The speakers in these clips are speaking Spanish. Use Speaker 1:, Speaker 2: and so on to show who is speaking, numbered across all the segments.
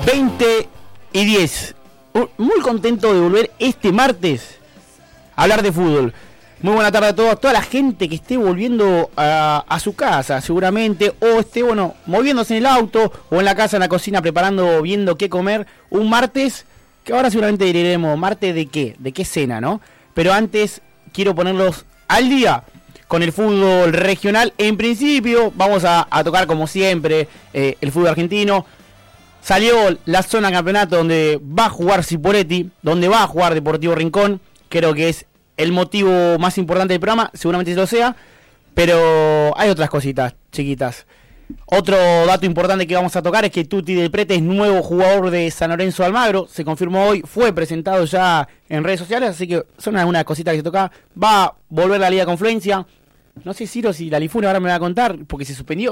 Speaker 1: 20:10. Muy contento de volver este martes a hablar de fútbol. Muy buena tarde a todos, toda la gente que esté volviendo a su casa seguramente, o esté, moviéndose en el auto o en la casa, en la cocina, preparando, viendo qué comer. Un martes, que ahora seguramente diremos, ¿martes de qué? ¿De qué cena, no? Pero antes quiero ponerlos al día con el fútbol regional. En principio vamos a tocar como siempre el fútbol argentino. Salió la zona de campeonato donde va a jugar Cipolletti, donde va a jugar Deportivo Rincón. Creo que es el motivo más importante del programa, seguramente lo sea, pero hay otras cositas chiquitas. Otro dato importante que vamos a tocar es que Tuti del Prete es nuevo jugador de San Lorenzo de Almagro, se confirmó hoy, fue presentado ya en redes sociales, así que son algunas cositas que se toca. Va a volver la Liga Confluencia. No sé, Ciro, si la Lifune ahora me va a contar, porque se suspendió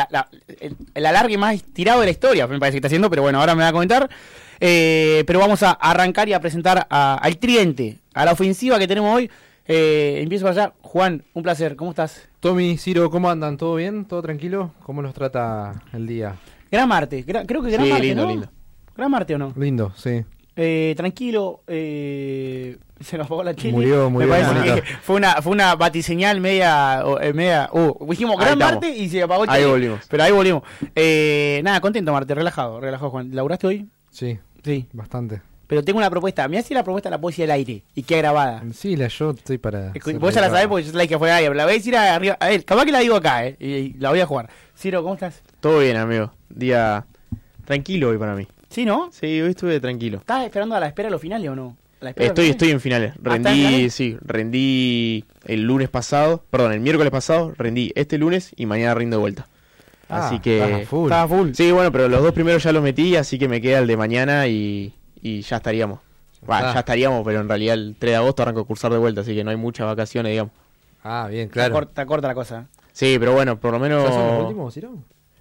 Speaker 1: el alargue más estirado de la historia, me parece que está haciendo, pero bueno, ahora me va a comentar. Pero vamos a arrancar y a presentar al tridente, a la ofensiva que tenemos hoy. Empiezo por allá. Juan, un placer, ¿cómo estás?
Speaker 2: Tommy, Ciro, ¿cómo andan? ¿Todo bien? ¿Todo tranquilo? ¿Cómo nos trata el día?
Speaker 1: Gran martes, creo que gran martes,
Speaker 3: lindo,
Speaker 1: ¿no?
Speaker 3: lindo.
Speaker 1: Gran martes, ¿o no?
Speaker 2: Lindo, sí.
Speaker 1: Tranquilo, se nos apagó la tele.
Speaker 2: Murió
Speaker 1: Me parece
Speaker 2: bonito.
Speaker 1: que fue una batiseñal media dijimos gran martes y se apagó el tele.
Speaker 3: Ahí volvimos.
Speaker 1: Pero ahí volvimos. Nada, contento, Marte, relajado, Juan. ¿Laburaste hoy?
Speaker 2: Sí,
Speaker 1: Sí.
Speaker 2: bastante.
Speaker 1: Pero tengo una propuesta. Mirá si la propuesta la puedo decir al aire y queda grabada.
Speaker 2: Sí, yo estoy para...
Speaker 1: Vos ya la sabés porque yo te la dije afuera del aire. La voy a decir arriba. A ver, capaz que la digo acá, y la voy a jugar. Ciro, ¿cómo estás?
Speaker 3: Todo bien, amigo. Día tranquilo hoy para mí.
Speaker 1: ¿Sí, no?
Speaker 3: Sí, hoy estuve tranquilo.
Speaker 1: ¿Estás esperando a la espera de los finales o no? ¿A la espera de los
Speaker 3: Estoy
Speaker 1: finales?
Speaker 3: en finales.
Speaker 1: ¿Estás en finales?
Speaker 3: Rendí el miércoles pasado, rendí este lunes y mañana rindo de vuelta. Así que...
Speaker 1: Estaba full.
Speaker 3: Sí, bueno, pero los dos primeros ya los metí, así que me queda el de mañana y ya estaríamos. Ya estaríamos, pero en realidad el 3 de agosto arranco a cursar de vuelta, así que no hay muchas vacaciones, digamos.
Speaker 2: Ah, bien, claro.
Speaker 1: Está corta la cosa.
Speaker 3: Sí, pero bueno, por lo menos...
Speaker 2: ¿Son los últimos, Ciro?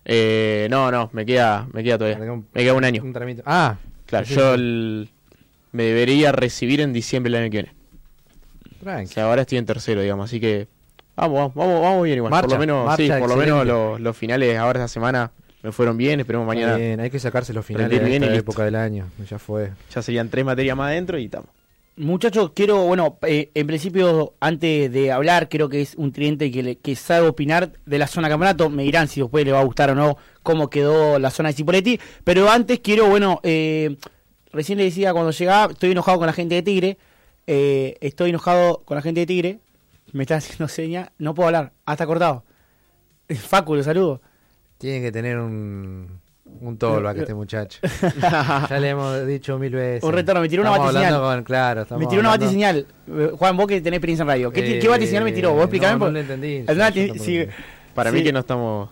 Speaker 3: No, me queda todavía. Me queda un año.
Speaker 2: Un tramito. Ah,
Speaker 3: Claro,
Speaker 2: sí,
Speaker 3: yo
Speaker 2: sí.
Speaker 3: me debería recibir en diciembre el año que viene. O
Speaker 2: Tranqui.
Speaker 3: sea, ahora estoy en tercero, digamos, así que vamos bien igual.
Speaker 2: Marcha,
Speaker 3: por lo menos,
Speaker 2: marcha,
Speaker 3: por lo menos
Speaker 2: excelente.
Speaker 3: los finales ahora esta semana me fueron bien, esperemos mañana.
Speaker 2: Bien, hay que sacarse los finales
Speaker 3: rendir
Speaker 2: de
Speaker 3: bien y
Speaker 2: esta
Speaker 3: listo.
Speaker 2: época del año. Ya fue.
Speaker 3: Ya serían 3 materias más adentro y estamos.
Speaker 1: Muchachos, quiero, en principio, antes de hablar, creo que es un tridente que sabe opinar de la zona campeonato. Me dirán si después le va a gustar o no cómo quedó la zona de Cipolletti. Pero antes quiero, recién le decía cuando llegaba, estoy enojado con la gente de Tigre. Me está haciendo señas, no puedo hablar, hasta cortado. Facu, lo saludo.
Speaker 2: Tiene que tener un tolva que este muchacho. Ya le hemos dicho 1000 veces.
Speaker 1: Un retorno, me tiró una
Speaker 2: Estamos
Speaker 1: batiseñal.
Speaker 2: hablando claro, estamos
Speaker 1: Me tiró una
Speaker 2: hablando-
Speaker 1: batiseñal. Juan, vos que tenés experiencia en radio. ¿Qué batiseñal me tiró? ¿Vos explícame?
Speaker 2: No lo entendí.
Speaker 1: Sí.
Speaker 3: Para
Speaker 1: Sí.
Speaker 3: mí que no estamos...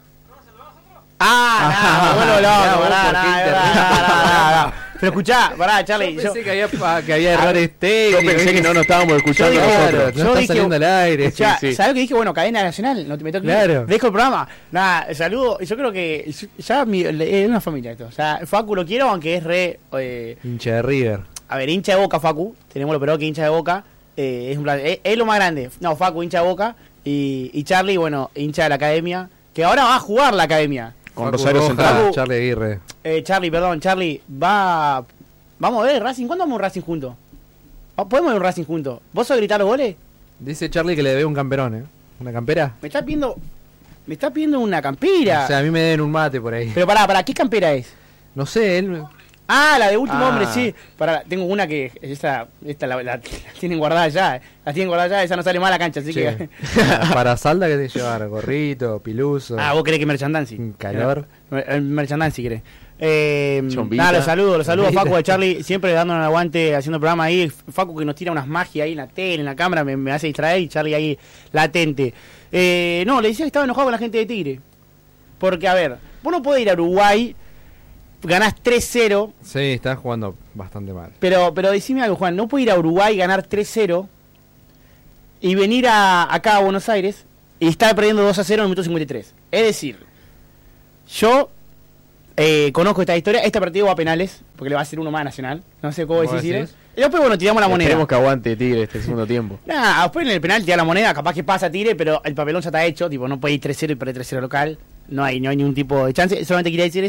Speaker 1: Pero escuchá, pará, Charlie.
Speaker 2: Yo pensé que había errores técnicos.
Speaker 3: Yo pensé que no nos estábamos escuchando
Speaker 1: Yo dije,
Speaker 3: nosotros.
Speaker 2: No está saliendo al aire.
Speaker 1: Escuchá,
Speaker 3: Sí.
Speaker 1: ¿sabés lo que dije? Cadena nacional, no te meto
Speaker 2: Claro.
Speaker 1: dejo el programa. Nada, saludo. Yo creo que ya es una familia esto. O sea, Facu lo quiero, aunque es re.
Speaker 2: Hincha de River.
Speaker 1: A ver, hincha de Boca, Facu. Tenemos lo peor que hincha de Boca. Es un plan, es lo más grande. No, Facu, hincha de Boca. Y Charlie, hincha de la academia. Que ahora va a jugar la academia.
Speaker 3: Con
Speaker 2: Facu
Speaker 3: Rosario
Speaker 2: Rojas,
Speaker 3: Central.
Speaker 2: Charlie Aguirre.
Speaker 1: Charlie, vamos a ver Racing. ¿Cuándo vamos a un Racing juntos? ¿Podemos ir a un Racing juntos? ¿Vos sos a gritar los goles?
Speaker 2: Dice Charlie que le debe un camperón, ¿Una campera?
Speaker 1: Me está pidiendo una campera.
Speaker 2: O sea, a mí me deben un mate por ahí.
Speaker 1: Pero pará, ¿qué campera es?
Speaker 2: No sé, él...
Speaker 1: Ah, la de Último
Speaker 3: Ah.
Speaker 1: Hombre, sí. Tengo una que esta la tienen guardada ya. La tienen guardada ya, esa no sale más a la cancha, así
Speaker 2: Che.
Speaker 1: que...
Speaker 2: Para Salda, ¿qué te llevar? Gorrito, piluso.
Speaker 1: vos querés que merchandise.
Speaker 2: Un calor.
Speaker 1: Merchandise, si querés.
Speaker 3: Chombita.
Speaker 1: Nada, los saludo a Facu, a Charlie, siempre dándonos un aguante, haciendo programa ahí. Facu que nos tira unas magias ahí en la tele, en la cámara, me hace distraer, y Charlie ahí latente. Le decía que estaba enojado con la gente de Tigre. Porque, a ver, vos no podés ir a Uruguay, ganás 3-0,
Speaker 2: Sí, están jugando bastante mal.
Speaker 1: pero decime algo, Juan, no podés ir a Uruguay, ganar 3-0 y venir acá a Buenos Aires y estar perdiendo 2-0 en el minuto 53. Es decir, yo conozco esta historia, este partido va a penales, porque le va a hacer uno más a Nacional, no sé cómo
Speaker 2: ¿Vos
Speaker 1: decir.
Speaker 2: decís?
Speaker 1: Y después, tiramos la moneda.
Speaker 3: Esperemos que aguante Tigre este segundo tiempo.
Speaker 1: Después en el penal tira la moneda, capaz que pasa Tigre, pero el papelón ya está hecho, tipo, no puede ir 3-0 y perder 3-0 local, no hay ningún tipo de chance. Solamente quería decir eso,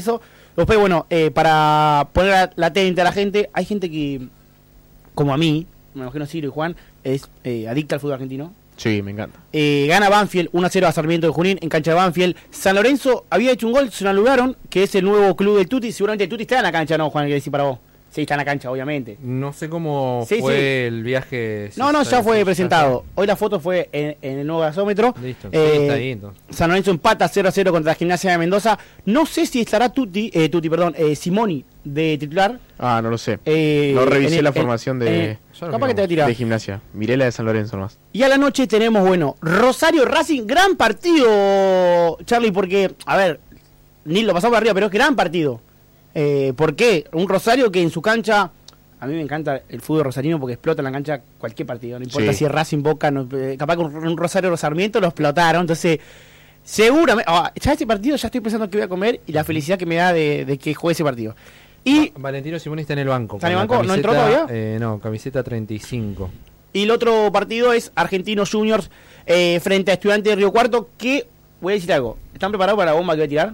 Speaker 1: Después, bueno, para poner la tenta a la gente, hay gente que, como a mí, me imagino Ciro y Juan, es adicta al fútbol argentino.
Speaker 3: Sí, me encanta.
Speaker 1: Gana Banfield 1-0 a Sarmiento de Junín en cancha de Banfield. San Lorenzo había hecho un gol, se lo anularon, que es el nuevo club del Tuti. Seguramente el Tuti está en la cancha, ¿no, Juan? ¿Qué decir para vos? Sí, está en la cancha, obviamente.
Speaker 2: No sé cómo
Speaker 1: Sí,
Speaker 2: fue
Speaker 1: sí.
Speaker 2: el viaje.
Speaker 1: No, ya fue presentado. Hoy la foto fue en el nuevo gasómetro.
Speaker 2: Listo, sí, está ahí entonces.
Speaker 1: San Lorenzo empata 0-0 contra la Gimnasia de Mendoza. No sé si estará Simoni de titular.
Speaker 3: Ah, no lo sé. No revisé la formación de
Speaker 1: capaz que te va a tirar.
Speaker 3: de Gimnasia. Miré la de San Lorenzo nomás.
Speaker 1: Y a la noche tenemos, bueno, Rosario Racing. Gran partido, Charlie, porque, a ver, ni lo pasamos por arriba, pero es gran partido. ¿Por qué? Un Rosario que en su cancha, a mí me encanta el fútbol rosarino porque explota en la cancha cualquier partido, no importa si es Racing, Boca, no, capaz que un Rosario Sarmiento lo explotaron, entonces seguramente, ya este partido ya estoy pensando que voy a comer y la felicidad que me da de que juegue ese partido. Y
Speaker 2: Valentino Simoni está en el banco.
Speaker 1: ¿Está en el banco? ¿No entró todavía?
Speaker 2: No, camiseta 35.
Speaker 1: Y el otro partido es Argentinos Juniors frente a Estudiantes de Río Cuarto, que, voy a decir algo, ¿están preparados para la bomba que voy a tirar?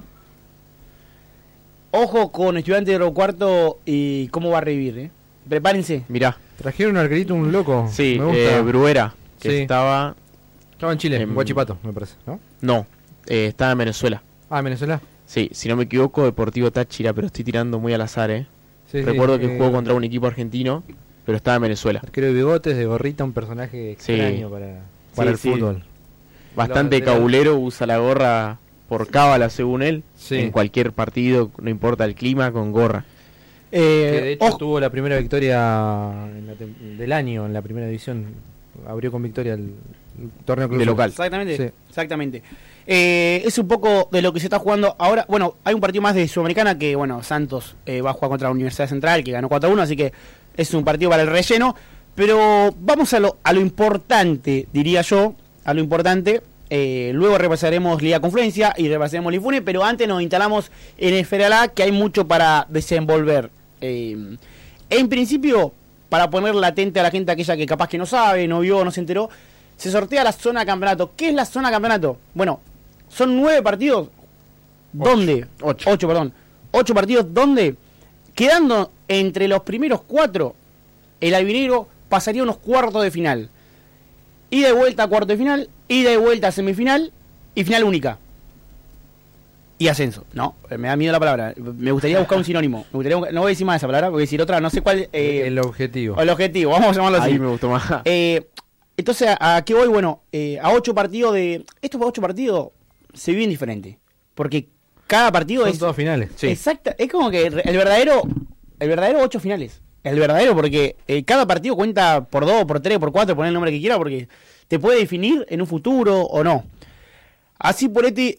Speaker 1: Ojo con Estudiantes de Río Cuarto y cómo va a revivir, Prepárense.
Speaker 3: Mirá.
Speaker 2: Trajeron un arquerito, un loco.
Speaker 3: Sí,
Speaker 2: me gusta.
Speaker 3: Bruera, que
Speaker 2: Sí.
Speaker 3: estaba
Speaker 2: en Chile, en
Speaker 3: en
Speaker 2: Huachipato, me parece, ¿no?
Speaker 3: No, estaba en Venezuela.
Speaker 2: Ah, en Venezuela.
Speaker 3: Sí, si no me equivoco, Deportivo Táchira, pero estoy tirando muy al azar,
Speaker 2: Sí,
Speaker 3: Recuerdo
Speaker 2: sí,
Speaker 3: que jugó contra un equipo argentino, pero estaba en Venezuela.
Speaker 2: Arquero de bigotes, de gorrita, un personaje extraño para el
Speaker 3: Sí.
Speaker 2: fútbol.
Speaker 3: Bastante
Speaker 2: de la-
Speaker 3: cabulero, usa la gorra por cábala, según él.
Speaker 2: Sí.
Speaker 3: En cualquier partido, no importa el clima, con gorra.
Speaker 2: Que de hecho
Speaker 1: Ojo,
Speaker 2: tuvo la primera victoria del año en la primera división. Abrió con victoria el torneo
Speaker 3: De local.
Speaker 1: exactamente,
Speaker 2: Sí.
Speaker 1: exactamente. Es un poco de lo que se está jugando ahora. Bueno, hay un partido más de Sudamericana que, bueno, Santos va a jugar contra la Universidad Central, que ganó 4-1, así que es un partido para el relleno. Pero vamos a lo importante, diría yo, a lo importante. Luego repasaremos Liga Confluencia y repasaremos Lifune, pero antes nos instalamos en Esfera La, que hay mucho para desenvolver. En principio, para poner latente a la gente, aquella que capaz que no sabe, no vio, no se enteró, se sortea la zona de campeonato. ¿Qué es la zona de campeonato? Bueno, son 9 partidos. ¿Dónde? 8, perdón. 8 partidos donde, quedando entre los primeros 4, el albinegro pasaría unos cuartos de final. Ida y vuelta a cuarto de final, ida y vuelta a semifinal y final única. Y ascenso. No, me da miedo la palabra. Me gustaría buscar un sinónimo. No voy a decir más esa palabra, porque decir otra, no sé cuál.
Speaker 2: El objetivo.
Speaker 1: El objetivo, vamos a llamarlo así.
Speaker 3: Ahí me gustó más.
Speaker 1: Entonces, ¿a qué voy? Bueno, a 8 partidos de... Estos 8 partidos se viven diferente. Porque cada partido
Speaker 2: Son
Speaker 1: es...
Speaker 2: todos finales.
Speaker 3: Sí.
Speaker 1: Exacto, es como que el verdadero 8 finales. El verdadero, porque cada partido cuenta por 2, por 3, por 4, poner el nombre que quiera, porque te puede definir en un futuro o no. Así Poletti,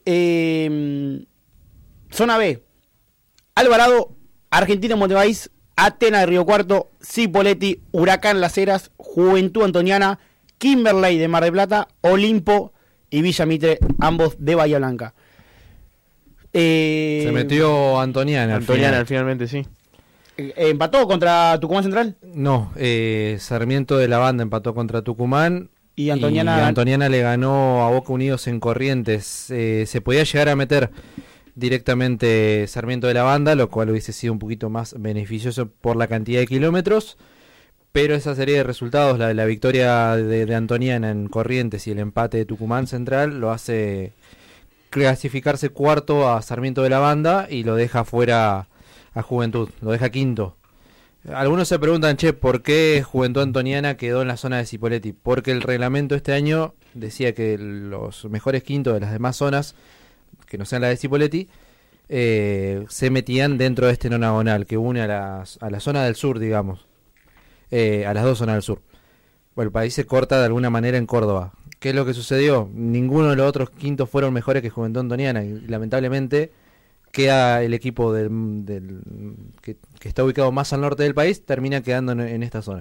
Speaker 1: zona B, Alvarado, Argentina Montevideo, Atenas de Río Cuarto, Cipolletti, Huracán Las Heras, Juventud Antoniana, Kimberley de Mar del Plata, Olimpo y Villa Mitre, ambos de Bahía Blanca.
Speaker 2: Se metió Antoniana.
Speaker 3: Antoniana,
Speaker 2: al final.
Speaker 3: finalmente, sí.
Speaker 1: ¿Empató contra Tucumán Central?
Speaker 2: No, Sarmiento de la Banda empató contra Tucumán.
Speaker 1: Y Antoniana...
Speaker 2: Antoniana le ganó a Boca Unidos en Corrientes. Se podía llegar a meter directamente Sarmiento de la Banda, lo cual hubiese sido un poquito más beneficioso por la cantidad de kilómetros. Pero esa serie de resultados, la de la victoria de Antoniana en Corrientes y el empate de Tucumán Central, lo hace clasificarse cuarto a Sarmiento de la Banda y lo deja fuera a Juventud, lo deja quinto. Algunos se preguntan, ¿por qué Juventud Antoniana quedó en la zona de Cipolletti? Porque el reglamento este año decía que los mejores quintos de las demás zonas, que no sean la de Cipolletti, se metían dentro de este nonagonal que une a la zona del sur, digamos, a las dos zonas del sur. Bueno, el país se corta de alguna manera en Córdoba. ¿Qué es lo que sucedió? Ninguno de los otros quintos fueron mejores que Juventud Antoniana y lamentablemente queda el equipo que está ubicado más al norte del país, termina quedando en esta zona.